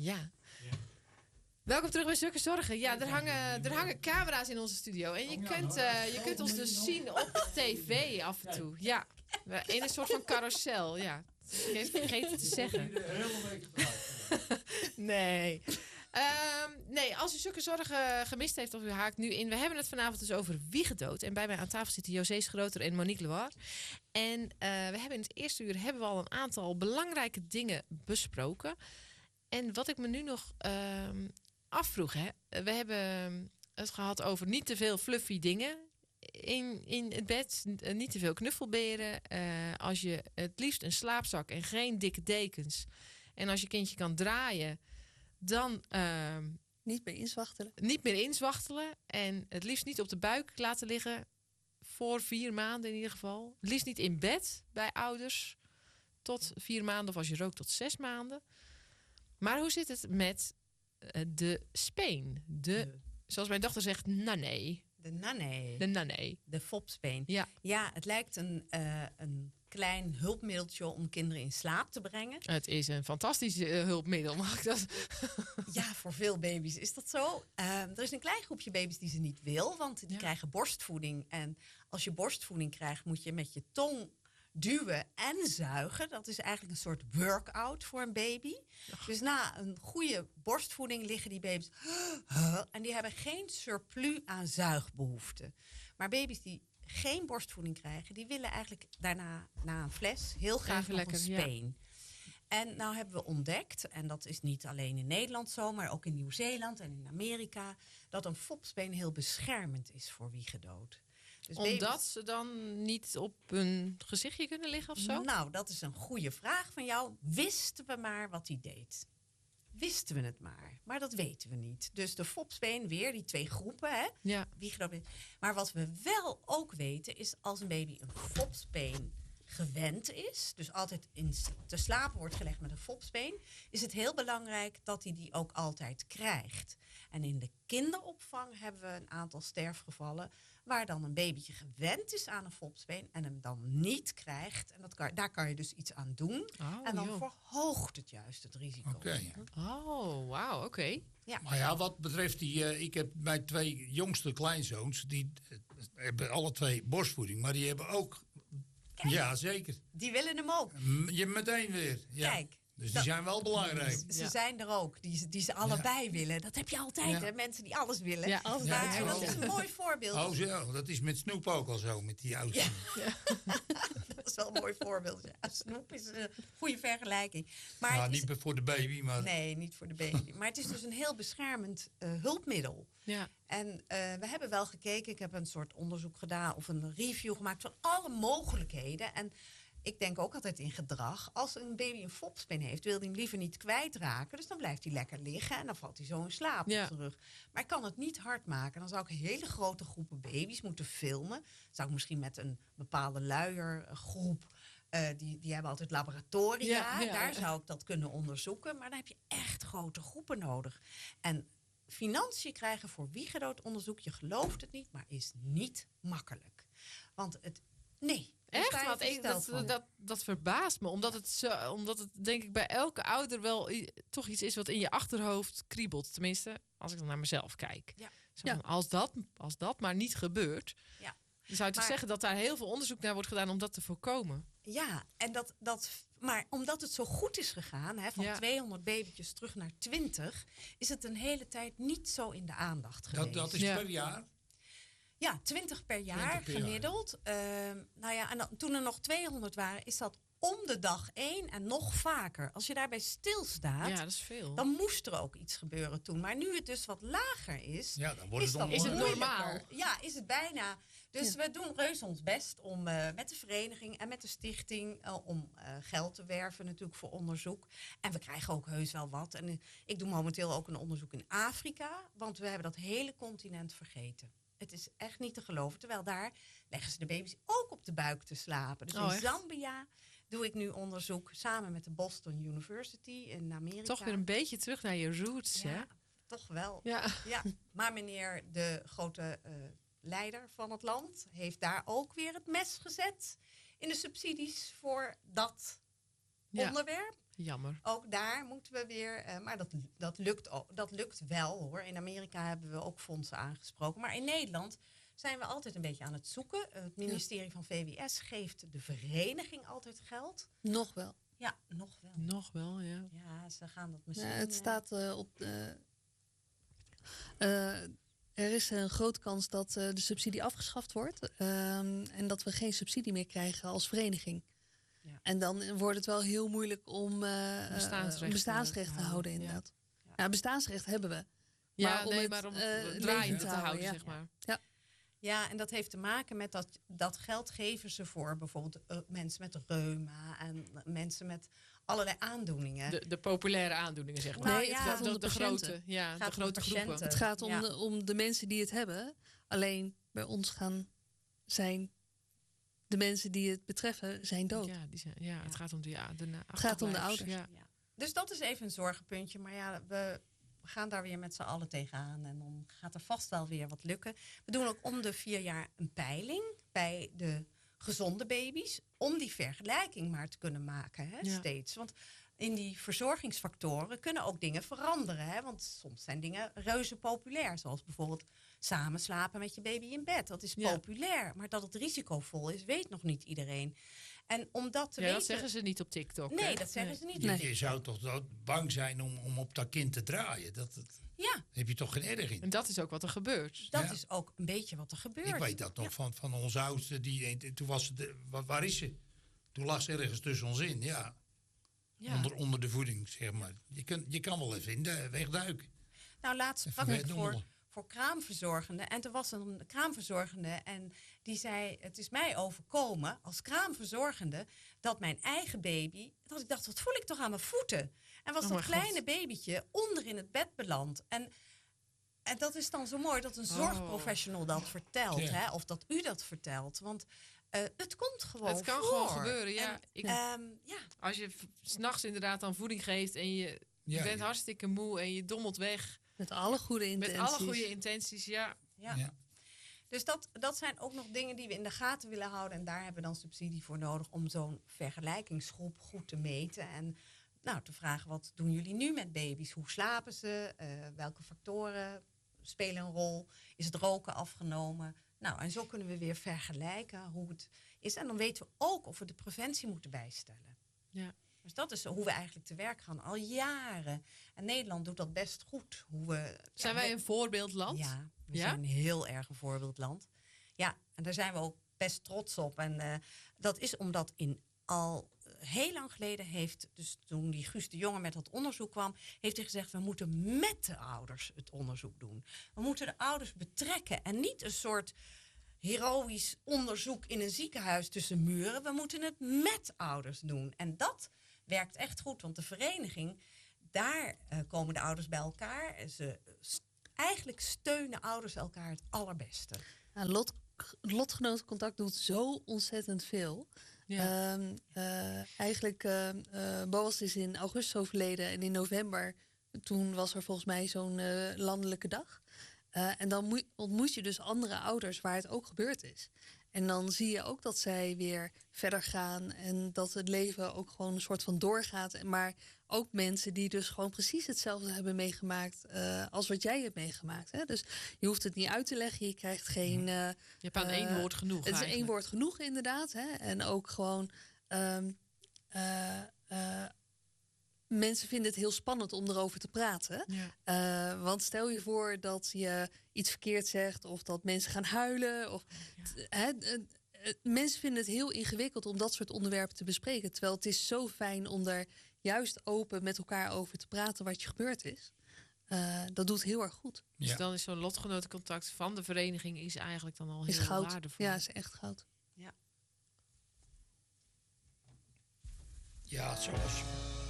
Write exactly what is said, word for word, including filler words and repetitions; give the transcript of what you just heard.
Ja. ja. Welkom terug bij Zulke Zorgen. Ja, er hangen, er hangen camera's in onze studio. En je kunt, uh, je kunt ons dus zien op tv af en toe. Ja, in een soort van carousel. Ja, ik heb vergeten te zeggen. Nee. Um, nee, als u Zulke Zorgen gemist heeft of u haakt nu in. We hebben het vanavond dus over wiegedood. En bij mij aan tafel zitten José Schroter en Monique Loire. En uh, we hebben in het eerste uur hebben we al een aantal belangrijke dingen besproken. En wat ik me nu nog uh, afvroeg. Hè. We hebben het gehad over niet te veel fluffy dingen in, in het bed. Niet te veel knuffelberen. Uh, als je het liefst een slaapzak en geen dikke dekens. En als je kindje kan draaien, dan uh, niet meer inzwachtelen. Niet meer inzwachtelen. En het liefst niet op de buik laten liggen. Voor vier maanden in ieder geval. Het liefst niet in bed bij ouders. Tot vier maanden of als je rookt tot zes maanden. Maar hoe zit het met uh, de speen? De, zoals mijn dochter zegt, nanee. De nanee. De nanee. De fopspeen. Ja. Ja, het lijkt een, uh, een klein hulpmiddeltje om kinderen in slaap te brengen. Het is een fantastisch uh, hulpmiddel, mag ik dat? Ja, voor veel baby's is dat zo. Uh, er is een klein groepje baby's die ze niet wil, want die ja. krijgen borstvoeding. En als je borstvoeding krijgt, moet je met je tong duwen en zuigen. Dat is eigenlijk een soort workout voor een baby. Ach. Dus na een goede borstvoeding liggen die baby's en die hebben geen surplus aan zuigbehoeften. Maar baby's die geen borstvoeding krijgen, die willen eigenlijk daarna na een fles heel graag Even nog lekker, een speen. Ja. En nou hebben we ontdekt, en dat is niet alleen in Nederland zo, maar ook in Nieuw-Zeeland en in Amerika, dat een fopspeen heel beschermend is voor wiegedood. Dus Omdat baby's, ze dan niet op hun gezichtje kunnen liggen of zo? Nou, dat is een goede vraag van jou. Wisten we maar wat hij deed? Wisten we het maar. Maar dat weten we niet. Dus de fopspeen, weer die twee groepen. Hè? Ja. Maar wat we wel ook weten is als een baby een fopspeen gewend is, dus altijd in te slapen wordt gelegd met een fopspeen, is het heel belangrijk dat hij die ook altijd krijgt. En in de kinderopvang hebben we een aantal sterfgevallen waar dan een babytje gewend is aan een fopspeen en hem dan niet krijgt. En dat kan, daar kan je dus iets aan doen. Oh, en dan joh. verhoogt het juist het risico. Okay. Oh, wauw, oké. Okay. Ja. Maar ja, wat betreft die, uh, ik heb mijn twee jongste kleinzoons, die uh, hebben alle twee borstvoeding, maar die hebben ook. Kijk, ja, zeker. Die willen hem ook. Je meteen weer. Ja. Kijk. Dus die dat, zijn wel belangrijk. Ze ja. zijn er ook, die, die ze allebei ja. willen. Dat heb je altijd, ja. hè? Mensen die alles willen. Ja, als ja, daar, ja, dat ja. is een mooi voorbeeld. Oh zo, dat is met Snoep ook al zo, met die ouders. Ja. Ja. Dat is wel een mooi voorbeeld. Ja, Snoep is een goede vergelijking. Maar nou, niet is, voor de baby, maar. Nee, niet voor de baby. Maar het is dus een heel beschermend uh, hulpmiddel. Ja. En uh, we hebben wel gekeken, ik heb een soort onderzoek gedaan of een review gemaakt van alle mogelijkheden. En ik denk ook altijd in gedrag. Als een baby een fopspeen heeft, wil hij hem liever niet kwijtraken. Dus dan blijft hij lekker liggen en dan valt hij zo in slaap ja. op de rug. Maar ik kan het niet hard maken. Dan zou ik hele grote groepen baby's moeten filmen. Zou ik misschien met een bepaalde luiergroep. Uh, die, die hebben altijd laboratoria. Ja, ja. Daar zou ik dat kunnen onderzoeken. Maar dan heb je echt grote groepen nodig. En financiën krijgen voor wiegedoodonderzoek, je gelooft het niet, maar is niet makkelijk. Want het, nee. Echt? Want ik, dat, dat, dat, dat verbaast me. Omdat het, zo, omdat het denk ik bij elke ouder wel i- toch iets is wat in je achterhoofd kriebelt. Tenminste, als ik dan naar mezelf kijk. Ja. Zo, ja. als, dat, als dat maar niet gebeurt, ja. dan zou je toch maar zeggen dat daar heel veel onderzoek naar wordt gedaan om dat te voorkomen. Ja, en dat, dat, maar omdat het zo goed is gegaan, hè, van ja. tweehonderd babytjes terug naar twintig, is het een hele tijd niet zo in de aandacht geweest. Dat, dat is ja. per jaar? Ja, twintig per jaar twintig per gemiddeld. Jaar. Uh, nou ja, en dan, toen er nog tweehonderd waren, is dat om de dag één en nog vaker. Als je daarbij stilstaat, ja, dat is veel. Dan moest er ook iets gebeuren toen. Maar nu het dus wat lager is, ja, dan wordt het, is, dat is het normaal. Ja, is het bijna. Dus ja. we doen reuze ons best om uh, met de vereniging en met de stichting uh, om uh, geld te werven natuurlijk voor onderzoek. En we krijgen ook heus wel wat. En uh, ik doe momenteel ook een onderzoek in Afrika, want we hebben dat hele continent vergeten. Het is echt niet te geloven. Terwijl daar leggen ze de baby's ook op de buik te slapen. Dus oh, in Zambia doe ik nu onderzoek samen met de Boston University in Amerika. Toch weer een beetje terug naar je roots, ja, hè? Toch wel. Ja. Ja. Maar meneer de grote uh, leider van het land heeft daar ook weer het mes gezet in de subsidies voor dat Ja. onderwerp. Jammer. Ook daar moeten we weer, uh, maar dat, dat, lukt, ook- dat lukt wel hoor. In Amerika hebben we ook fondsen aangesproken. Maar in Nederland zijn we altijd een beetje aan het zoeken. Uh, het ministerie van V W S geeft de vereniging altijd geld. Nog wel. Ja, nog wel. Nog wel, ja. Ja, ze gaan dat misschien... Ja, het uh, staat eh, op de... eh, er is een grote kans dat eh, de subsidie afgeschaft wordt. ehm, en dat we geen subsidie meer krijgen als vereniging. Ja. En dan wordt het wel heel moeilijk om eh, eh, Bestaansrecht, om bestaansrecht eh, te te houden, houden, inderdaad. ja. Ja, bestaansrecht hebben we. Ja, Maar om nee, het, maar om eh, het levend draaiende te te houden, houden, ja. zeg maar. Ja, en dat heeft te maken met dat, dat geld geven ze voor bijvoorbeeld uh, mensen met reuma en mensen met allerlei aandoeningen. De, de populaire aandoeningen, zeg maar. Nou Nee, het ja, gaat de, om de, de de patiënten. grote, ja, Het de gaat om grote groepen. patiënten. Het gaat om, Ja. de, om de mensen die het hebben. Alleen bij ons gaan zijn de mensen die het betreffen zijn dood. Ja, die zijn, ja, het gaat om de, ja, de na- Het gaat om de achterblijvers, ouders. Ja. Ja. Dus dat is even een zorgenpuntje. Maar ja, we gaan daar weer met z'n allen tegenaan. En dan gaat er vast wel weer wat lukken. We doen ook om de vier jaar een peiling bij de gezonde baby's. Om die vergelijking maar te kunnen maken, hè, Ja. steeds. Want in die verzorgingsfactoren kunnen ook dingen veranderen. Hè? Want soms zijn dingen reuze populair. Zoals bijvoorbeeld samen slapen met je baby in bed. Dat is Ja. populair. Maar dat het risicovol is, weet nog niet iedereen. En om dat te Ja, weten... dat zeggen ze niet op TikTok. Nee, hè? dat zeggen Nee. ze niet. Je, Nee. je zou toch dood bang zijn om, om op dat kind te draaien. Dat, dat Ja, heb je toch geen erg in. En dat is ook wat er gebeurt. dat Ja. is ook een beetje wat er gebeurt. Ik weet dat nog van, van onze oudste. Die, toen was ze, waar, waar is ze? Toen lag ze ergens tussen ons in, ja. Ja. Onder, onder de voeding, zeg maar. Je, kun, je kan wel even in de, wegduiken. Nou, laatst Even sprak ik wegdommelen. voor, voor kraamverzorgende. En toen was er een kraamverzorgende en die zei... het is mij overkomen als kraamverzorgende... dat mijn eigen baby... dat ik dacht, wat voel ik toch aan mijn voeten? En was Oh dat mijn kleine God. babytje onder in het bed beland. En, en dat is dan zo mooi dat een Oh. zorgprofessional dat vertelt. Ja. Hè? Of dat u dat vertelt. Want eh, het komt gewoon Het kan voor. gewoon gebeuren, ja. En, Ik, ehm, ja. als je v- 's nachts inderdaad dan voeding geeft en je, je Ja, bent ja. hartstikke moe en je dommelt weg. Met alle goede intenties. Met alle goede intenties, ja. Ja. Ja. Dus dat, dat zijn ook nog dingen die we in de gaten willen houden. En daar hebben we dan subsidie voor nodig om zo'n vergelijkingsgroep goed te meten. En nou, te vragen, wat doen jullie nu met baby's? Hoe slapen ze? Uh, welke factoren spelen een rol? Is het roken afgenomen? Nou, en zo kunnen we weer vergelijken hoe het is. En dan weten we ook of we de preventie moeten bijstellen. Ja. Dus dat is hoe we eigenlijk te werk gaan, al jaren. En Nederland doet dat best goed. Hoe we, Zijn ja, wij we- een voorbeeldland? Ja, we Ja? zijn heel erg een voorbeeldland. Ja, en daar zijn we ook best trots op. En uh, dat is omdat in al uh, heel lang geleden heeft... dus toen die Guus de Jonge met dat onderzoek kwam... heeft hij gezegd, we moeten met de ouders het onderzoek doen. We moeten de ouders betrekken en niet een soort... heroïsch onderzoek in een ziekenhuis tussen muren. We moeten het met ouders doen. En dat werkt echt goed, want de vereniging... daar uh, komen de ouders bij elkaar. Ze st- eigenlijk steunen ouders elkaar het allerbeste. Nou, lot, lotgenotencontact doet zo ontzettend veel. Ja. Um, uh, eigenlijk, uh, uh, Boas is in augustus overleden en in november... toen was er volgens mij zo'n uh, landelijke dag... Uh, en dan moet, ontmoet je dus andere ouders waar het ook gebeurd is. En dan zie je ook dat zij weer verder gaan... en dat het leven ook gewoon een soort van doorgaat. Maar ook mensen die dus gewoon precies hetzelfde hebben meegemaakt... Uh, als wat jij hebt meegemaakt. Hè? Dus je hoeft het niet uit te leggen, je krijgt geen... Uh, Je hebt aan één uh, woord genoeg Het is eigenlijk. één woord genoeg, inderdaad. Hè? En ook gewoon... Um, uh, uh, mensen vinden het heel spannend om erover te praten. Ja. Uh, want stel je voor dat je iets verkeerd zegt... of dat mensen gaan huilen. Of, Ja. t- hè, uh, uh, mensen vinden het heel ingewikkeld om dat soort onderwerpen te bespreken. Terwijl het is zo fijn om er juist open met elkaar over te praten... wat je gebeurd is. Uh, dat doet heel erg goed. Dus Ja. dan is zo'n lotgenotencontact van de vereniging... is eigenlijk dan al Is heel goud. waardevol. Ja, is echt goud. Ja, zoals